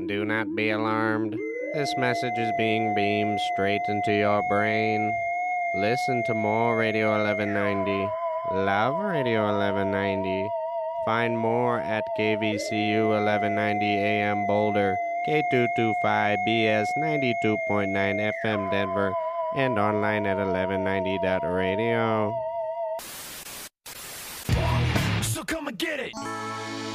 Do not be alarmed. This message is being beamed straight into your brain. Listen to more Radio 1190. Love Radio 1190. Find more at KVCU 1190 AM Boulder, K225BS 92.9 FM Denver, and online at 1190.radio. So come and get it!